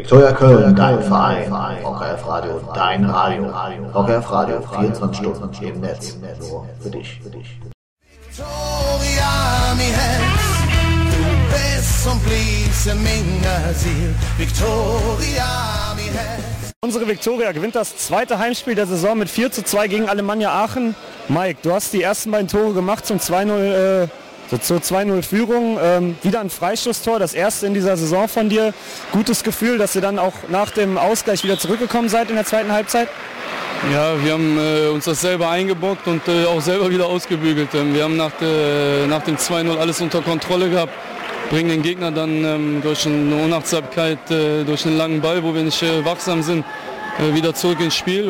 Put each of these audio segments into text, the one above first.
Viktoria Köln, dein Verein. OKF Radio, dein Radio. OKF Radio, 24 Stunden im Netz. Nur für dich. Victoria, mi Herz, du bist und bliebst in meiner Seele. Victoria, mi Herz. Unsere Viktoria gewinnt das zweite Heimspiel der Saison mit 4:2 gegen Alemannia Aachen. Mike, du hast die ersten beiden Tore gemacht zum 2:0, zur 2:0-Führung. Wieder ein Freistoßtor, das erste in dieser Saison von dir. Gutes Gefühl, dass ihr dann auch nach dem Ausgleich wieder zurückgekommen seid in der zweiten Halbzeit? Ja, wir haben uns das selber eingebockt und auch selber wieder ausgebügelt. Wir haben nach dem 2:0 alles unter Kontrolle gehabt, bringen den Gegner dann durch eine Unachtsamkeit, durch einen langen Ball, wo wir nicht wachsam sind, wieder zurück ins Spiel.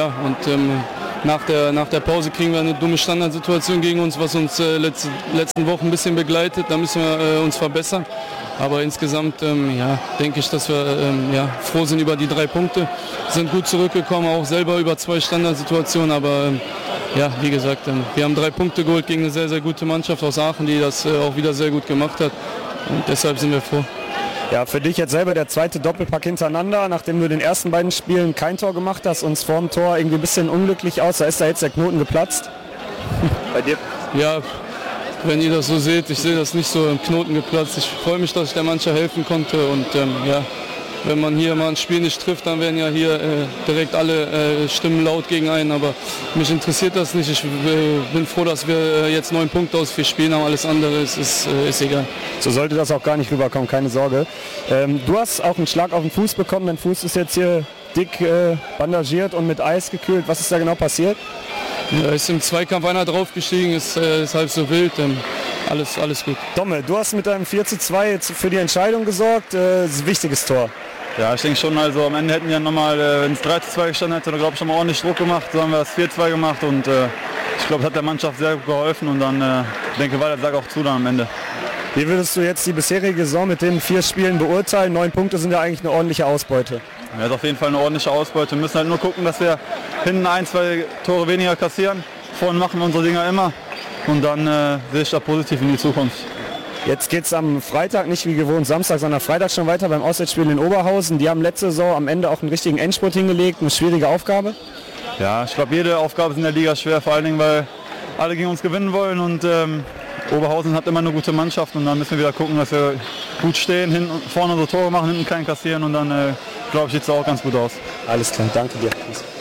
Nach der Pause kriegen wir eine dumme Standardsituation gegen uns, was uns letzten Wochen ein bisschen begleitet. Da müssen wir uns verbessern. Aber insgesamt denke ich, dass wir froh sind über die 3 Punkte. Sind gut zurückgekommen, auch selber über 2 Standardsituationen. Aber wie gesagt, wir haben 3 Punkte geholt gegen eine sehr, sehr gute Mannschaft aus Aachen, die das auch wieder sehr gut gemacht hat. Und deshalb sind wir froh. Ja, für dich jetzt selber der zweite Doppelpack hintereinander, nachdem du in den ersten beiden Spielen kein Tor gemacht hast und vorm Tor irgendwie ein bisschen unglücklich aus. Da ist da jetzt der Knoten geplatzt. Bei dir? Ja, wenn ihr das so seht, ich sehe das nicht so im Knoten geplatzt. Ich freue mich, dass ich der Mannschaft helfen konnte und wenn man hier mal ein Spiel nicht trifft, dann werden ja hier direkt alle Stimmen laut gegen einen, aber mich interessiert das nicht. Ich bin froh, dass wir jetzt 9 Punkte aus 4 Spielen haben, alles andere ist egal. So sollte das auch gar nicht rüberkommen, keine Sorge. Du hast auch einen Schlag auf den Fuß bekommen, dein Fuß ist jetzt hier dick bandagiert und mit Eis gekühlt. Was ist da genau passiert? Ja, ist im Zweikampf einer draufgestiegen, ist halb so wild. Alles gut. Domme, du hast mit deinem 4:2 jetzt für die Entscheidung gesorgt. Das ist ein wichtiges Tor. Ja, ich denke schon, also am Ende hätten wir nochmal, wenn es 3:2 gestanden hätte, glaube ich, nochmal ordentlich Druck gemacht. So haben wir das 4:2 gemacht und ich glaube, das hat der Mannschaft sehr gut geholfen und dann denke war der Sack auch zu dann am Ende. Wie würdest du jetzt die bisherige Saison mit den 4 Spielen beurteilen? 9 Punkte sind ja eigentlich eine ordentliche Ausbeute. Ja, das ist auf jeden Fall eine ordentliche Ausbeute. Wir müssen halt nur gucken, dass wir hinten 1, 2 Tore weniger kassieren. Vorne machen wir unsere Dinger immer und dann sehe ich da positiv in die Zukunft. Jetzt geht es am Freitag, nicht wie gewohnt Samstag, sondern Freitag schon weiter beim Auswärtsspiel in Oberhausen. Die haben letzte Saison am Ende auch einen richtigen Endspurt hingelegt, eine schwierige Aufgabe. Ja, ich glaube, jede Aufgabe ist in der Liga schwer, vor allen Dingen, weil alle gegen uns gewinnen wollen und Oberhausen hat immer eine gute Mannschaft und dann müssen wir wieder gucken, dass wir gut stehen, hinten, vorne unsere Tore machen, hinten keinen kassieren und dann glaube ich, sieht es auch ganz gut aus. Alles klar, danke dir.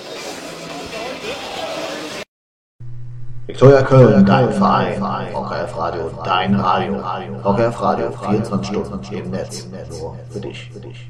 Viktoria Köln, dein Verein. OKF Radio, dein Radio. OKF Radio, 24 Stunden im Netz. Nur für dich.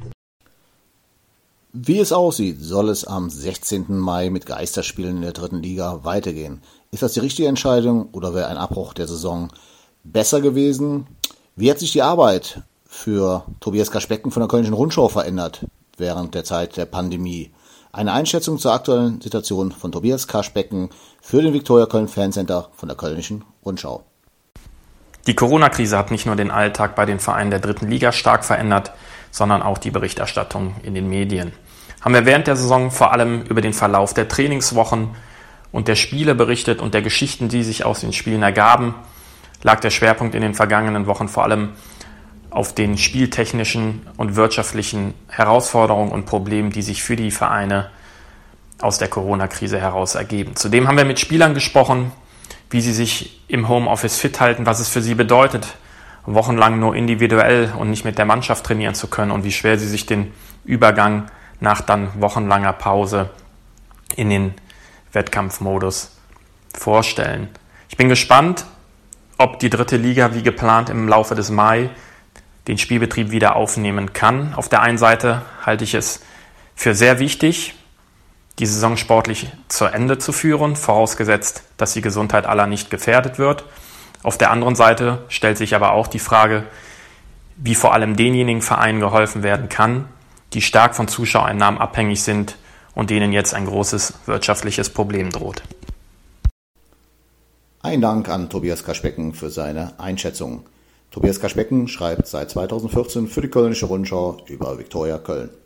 Wie es aussieht, soll es am 16. Mai mit Geisterspielen in der 3. Liga weitergehen. Ist das die richtige Entscheidung oder wäre ein Abbruch der Saison besser gewesen? Wie hat sich die Arbeit für Tobias Kaschbecken von der Kölnischen Rundschau verändert während der Zeit der Pandemie? Eine Einschätzung zur aktuellen Situation von Tobias Kaschbecken für den Viktoria Köln Fancenter von der Kölnischen Rundschau. Die Corona-Krise hat nicht nur den Alltag bei den Vereinen der 3. Liga stark verändert, sondern auch die Berichterstattung in den Medien. Haben wir während der Saison vor allem über den Verlauf der Trainingswochen und der Spiele berichtet und der Geschichten, die sich aus den Spielen ergaben, lag der Schwerpunkt in den vergangenen Wochen vor allem auf den spieltechnischen und wirtschaftlichen Herausforderungen und Problemen, die sich für die Vereine aus der Corona-Krise heraus ergeben. Zudem haben wir mit Spielern gesprochen, wie sie sich im Homeoffice fit halten, was es für sie bedeutet, wochenlang nur individuell und nicht mit der Mannschaft trainieren zu können und wie schwer sie sich den Übergang nach dann wochenlanger Pause in den Wettkampfmodus vorstellen. Ich bin gespannt, ob die 3. Liga wie geplant im Laufe des Mai den Spielbetrieb wieder aufnehmen kann. Auf der einen Seite halte ich es für sehr wichtig, die Saison sportlich zu Ende zu führen, vorausgesetzt, dass die Gesundheit aller nicht gefährdet wird. Auf der anderen Seite stellt sich aber auch die Frage, wie vor allem denjenigen Vereinen geholfen werden kann, die stark von Zuschauereinnahmen abhängig sind und denen jetzt ein großes wirtschaftliches Problem droht. Ein Dank an Tobias Kaschbecken für seine Einschätzung. Tobias Kaschbecken schreibt seit 2014 für die Kölnische Rundschau über Viktoria Köln.